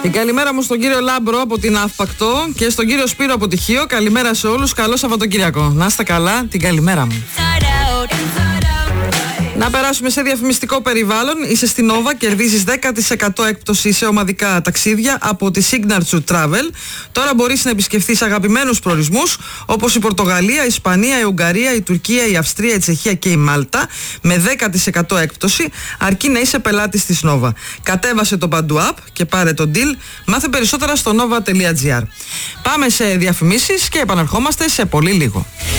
Η καλημέρα μου στον κύριο Λάμπρο από την Αύπακτο και στον κύριο Σπύρο από τη Χίο. Καλημέρα σε όλους. Καλό Σαββατοκύριακο. Να είστε καλά. Την καλημέρα μου. Να περάσουμε σε διαφημιστικό περιβάλλον. Είσαι στην Nova, κερδίζεις 10% έκπτωση σε ομαδικά ταξίδια από τη Signature Travel. Τώρα μπορείς να επισκεφθείς αγαπημένους προορισμούς όπως η Πορτογαλία, η Ισπανία, η Ουγγαρία, η Τουρκία, η Αυστρία, η Τσεχία και η Μάλτα με 10% έκπτωση, αρκεί να είσαι πελάτης της Nova. Κατέβασε το Παντού App και πάρε το deal. Μάθε περισσότερα στο nova.gr. Πάμε σε διαφημίσεις και επαναρχόμαστε σε πολύ λίγο.